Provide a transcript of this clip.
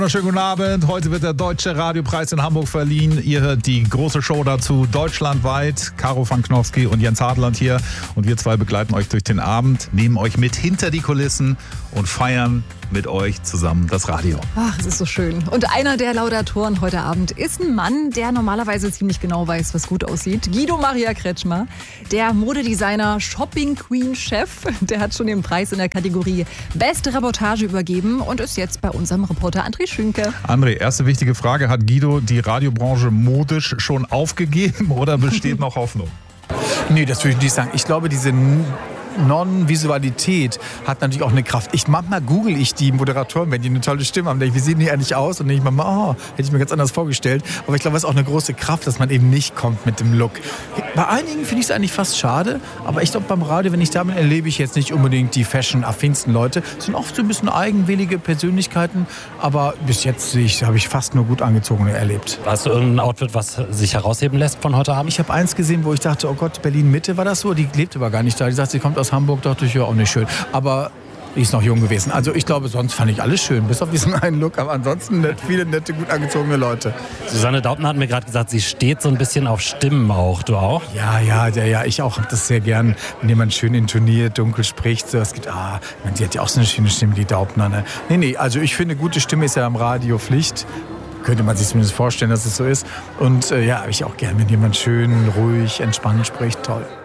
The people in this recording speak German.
Schönen guten Abend. Heute wird der Deutsche Radiopreis in Hamburg verliehen. Ihr hört die große Show dazu deutschlandweit. Caro van Knofsky und Jens Hartland hier. Und wir zwei begleiten euch durch den Abend, nehmen euch mit hinter die Kulissen und feiern mit euch zusammen das Radio. Ach, es ist so schön. Und einer der Laudatoren heute Abend ist ein Mann, der normalerweise ziemlich genau weiß, was gut aussieht. Guido Maria Kretschmer, der Modedesigner, Shopping Queen Chef. Der hat schon den Preis in der Kategorie Beste Reportage übergeben und ist jetzt bei unserem Reporter André Schünke. André, erste wichtige Frage. Hat Guido die Radiobranche modisch schon aufgegeben oder besteht noch Hoffnung? Nee, das würde ich nicht sagen. Ich glaube, diese Non-Visualität hat natürlich auch eine Kraft. Manchmal google ich die Moderatoren, wenn die eine tolle Stimme haben, denke ich, wie sehen die eigentlich aus? Und denke ich manchmal, hätte ich mir ganz anders vorgestellt. Aber ich glaube, es ist auch eine große Kraft, dass man eben nicht kommt mit dem Look. Bei einigen finde ich es eigentlich fast schade, aber ich glaube, beim Radio, wenn ich da bin, erlebe ich jetzt nicht unbedingt die fashion-affinsten Leute. Es sind oft so ein bisschen eigenwillige Persönlichkeiten, aber bis jetzt habe ich fast nur gut angezogene erlebt. Hast du irgendein Outfit, was sich herausheben lässt von heute Abend? Ich habe eins gesehen, wo ich dachte, oh Gott, Berlin-Mitte war das so? Die lebt aber gar nicht da. Die sagt, sie kommt aus Hamburg, dachte ich, ja, auch nicht schön. Aber die ist noch jung gewesen. Also ich glaube, sonst fand ich alles schön, bis auf diesen einen Look. Aber ansonsten viele nette, gut angezogene Leute. Susanne Daubner hat mir gerade gesagt, sie steht so ein bisschen auf Stimmen auch. Du auch? Ja, ich auch. Habe das sehr gern, wenn jemand schön intoniert, dunkel spricht. So, es gibt, sie hat ja auch so eine schöne Stimme, die Daubner. Ne? Nee, also ich finde, gute Stimme ist ja im Radio Pflicht. Könnte man sich zumindest vorstellen, dass es so ist. Und habe ich auch gern, wenn jemand schön, ruhig, entspannt spricht. Toll.